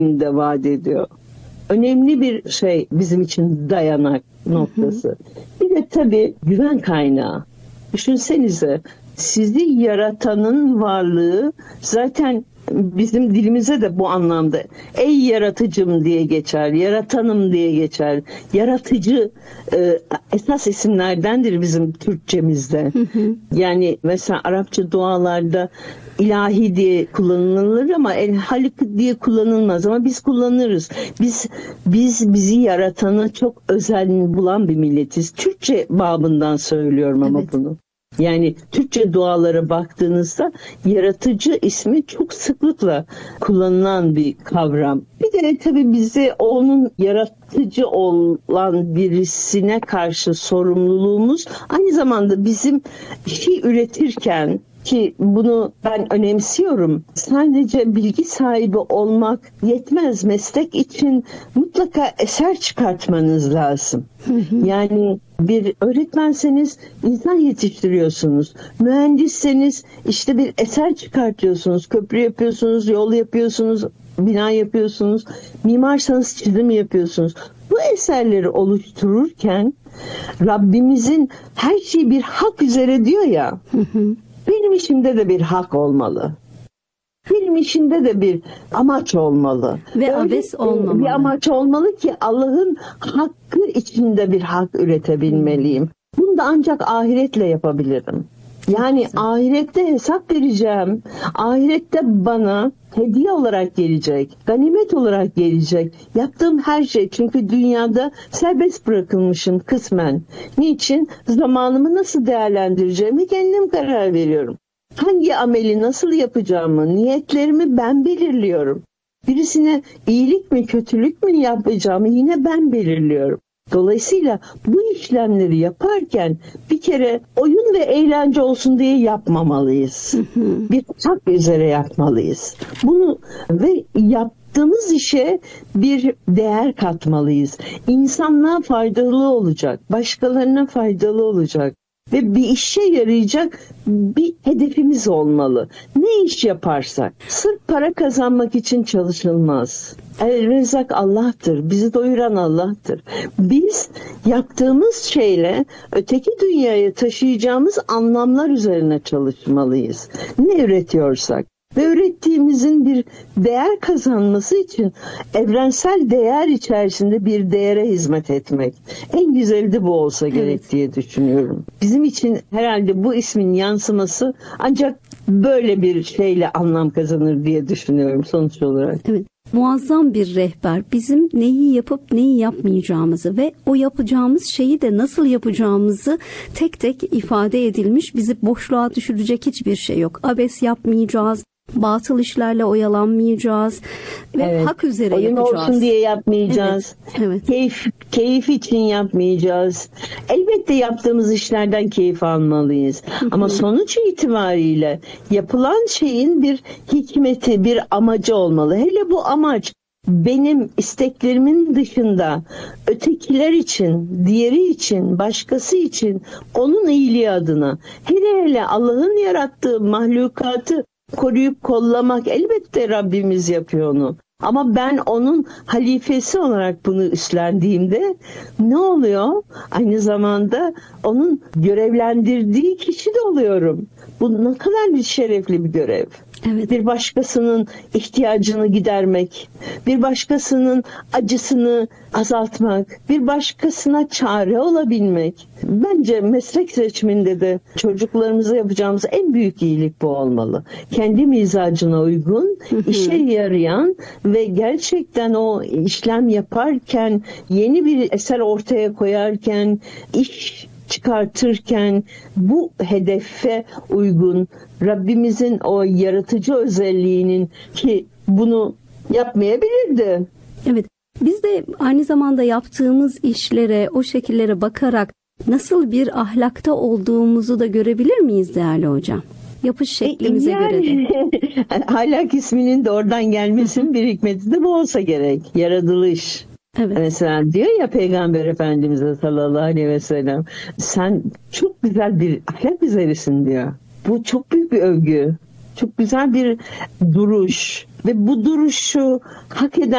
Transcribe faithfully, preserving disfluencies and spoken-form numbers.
de vaat ediyor. Önemli bir şey bizim için dayanak noktası. Hı hı. Bir de tabii güven kaynağı. Düşünsenize, sizi yaratanın varlığı zaten bizim dilimize de bu anlamda ey yaratıcım diye geçer, yaratanım diye geçer. Yaratıcı e, esas isimlerdendir bizim Türkçemizde. Hı hı. Yani mesela Arapça dualarda ilahi diye kullanılır ama el halik diye kullanılmaz, ama biz kullanırız. Biz biz bizi yaratanı çok özel bulan bir milletiz. Türkçe babından söylüyorum ama evet. bunu. Yani Türkçe dualara baktığınızda yaratıcı ismi çok sıklıkla kullanılan bir kavram. Bir de tabii bize onun yaratıcı olan birisine karşı sorumluluğumuz aynı zamanda bizim bir şey üretirken, ki bunu ben önemsiyorum, sadece bilgi sahibi olmak yetmez. Meslek için mutlaka eser çıkartmanız lazım. Yani bir öğretmenseniz insan yetiştiriyorsunuz. Mühendisseniz işte bir eser çıkartıyorsunuz. Köprü yapıyorsunuz, yol yapıyorsunuz, bina yapıyorsunuz. Mimarsanız çizim yapıyorsunuz. Bu eserleri oluştururken Rabbimizin her şeyi bir hak üzere diyor ya. Benim işimde de bir hak olmalı. Benim işimde de bir amaç olmalı. Ve abes olmamalı. Bir amaç olmalı ki Allah'ın hakkı içinde bir hak üretebilmeliyim. Bunu da ancak ahiretle yapabilirim. Yani ahirette hesap vereceğim. Ahirette bana hediye olarak gelecek, ganimet olarak gelecek. Yaptığım her şey, çünkü dünyada serbest bırakılmışım kısmen. Niçin? Zamanımı nasıl değerlendireceğimi kendim karar veriyorum. Hangi ameli nasıl yapacağımı, niyetlerimi ben belirliyorum. Birisine iyilik mi, kötülük mü yapacağımı yine ben belirliyorum. Dolayısıyla bu işlemleri yaparken bir kere oyun ve eğlence olsun diye yapmamalıyız. Bir hak üzere yapmalıyız. Bunu ve yaptığımız işe bir değer katmalıyız. İnsanlığa faydalı olacak, başkalarına faydalı olacak ve bir işe yarayacak bir hedefimiz olmalı. Ne iş yaparsak, sırf para kazanmak için çalışılmaz. El-Rezzak Allah'tır, bizi doyuran Allah'tır. Biz yaptığımız şeyle öteki dünyaya taşıyacağımız anlamlar üzerine çalışmalıyız. Ne üretiyorsak ve ürettiğimizin bir değer kazanması için evrensel değer içerisinde bir değere hizmet etmek. En güzeli de bu olsa gerek evet. diye düşünüyorum. Bizim için herhalde bu ismin yansıması ancak böyle bir şeyle anlam kazanır diye düşünüyorum sonuç olarak. Evet. Muazzam bir rehber, bizim neyi yapıp neyi yapmayacağımızı ve o yapacağımız şeyi de nasıl yapacağımızı tek tek ifade edilmiş. Bizi boşluğa düşürecek hiçbir şey yok. Abes yapmayacağız, batıl işlerle oyalanmayacağız ve evet. hak üzere oyun yapacağız. Oyun olsun diye yapmayacağız. Evet. Evet. Keyif, keyif için yapmayacağız. Elbette yaptığımız işlerden keyif almalıyız. Ama sonuç itibariyle yapılan şeyin bir hikmeti, bir amacı olmalı. Hele bu amaç benim isteklerimin dışında ötekiler için, diğeri için, başkası için, onun iyiliği adına, hele hele Allah'ın yarattığı mahlukatı koruyup kollamak, elbette Rabbimiz yapıyor onu. Ama ben onun halifesi olarak bunu üstlendiğimde ne oluyor? Aynı zamanda onun görevlendirdiği kişi de oluyorum. Bu ne kadar bir şerefli bir görev. Evet. Bir başkasının ihtiyacını gidermek, bir başkasının acısını azaltmak, bir başkasına çare olabilmek. Bence meslek seçiminde de çocuklarımıza yapacağımız en büyük iyilik bu olmalı. Kendi mizacına uygun, işe yarayan ve gerçekten o işlem yaparken, yeni bir eser ortaya koyarken, iş çıkartırken bu hedefe uygun, Rabbimizin o yaratıcı özelliğinin, ki bunu yapmayabilirdi. Evet, biz de aynı zamanda yaptığımız işlere, o şekillere bakarak nasıl bir ahlakta olduğumuzu da görebilir miyiz değerli hocam? Yapış şeklimize yani, göre de. Ahlak isminin de oradan gelmesinin bir hikmeti de bu olsa gerek. Yaratılış. Evet. Mesela diyor ya Peygamber Efendimiz'e sallallahu aleyhi ve sellem, sen çok güzel bir ahlak üzerisin diyor. Bu çok büyük bir övgü. Çok güzel bir duruş. ve bu duruşu hak eden